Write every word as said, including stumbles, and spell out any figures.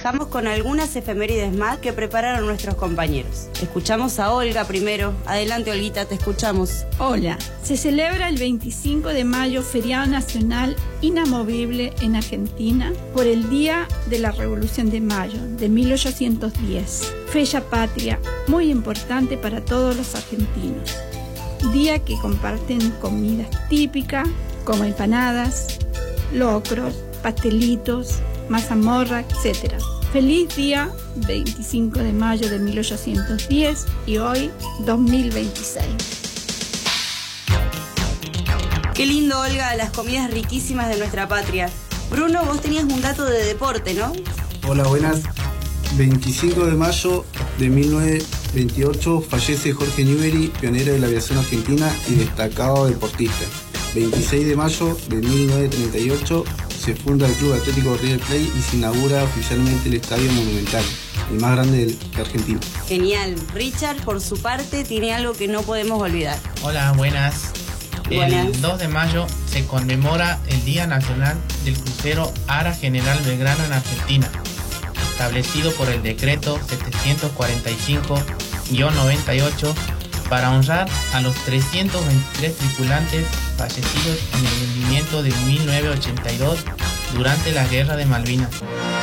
dejamos con algunas efemérides más que prepararon nuestros compañeros. Escuchamos a Olga primero. Adelante, Olguita, te escuchamos. Hola. Se celebra el veinticinco de mayo, feriado nacional inamovible en Argentina, por el Día de la Revolución de Mayo de mil ochocientos diez. Fecha patria muy importante para todos los argentinos. Día que comparten comidas típicas como empanadas, locros, pastelitos, mazamorra, etcétera. Feliz día veinticinco de mayo de mil ochocientos diez y hoy dos mil veintiséis. Qué lindo, Olga, las comidas riquísimas de nuestra patria. Bruno, vos tenías un dato de deporte, ¿no? Hola, buenas. veinticinco de mayo de mil novecientos veintiocho fallece Jorge Newbery, pionero de la aviación argentina y destacado deportista. veintiséis de mayo de mil novecientos treinta y ocho se funda el Club Atlético River Plate y se inaugura oficialmente el Estadio Monumental, el más grande de Argentina. Genial. Richard, por su parte, tiene algo que no podemos olvidar. Hola, buenas. Buenas. El dos de mayo se conmemora el Día Nacional del Crucero Ara General Belgrano en Argentina, establecido por el decreto setecientos cuarenta y cinco guión noventa y ocho para honrar a los trescientos veintitrés tripulantes fallecidos en el hundimiento de mil novecientos ochenta y dos durante la Guerra de Malvinas.